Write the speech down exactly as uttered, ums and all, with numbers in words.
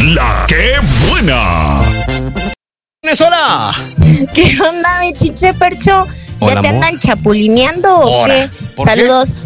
La que buena. Hola. ¿Qué onda, mi chiche percho? Hola, ¿Ya te amor. andan chapulineando o Ahora, qué? ¿por qué? Saludos.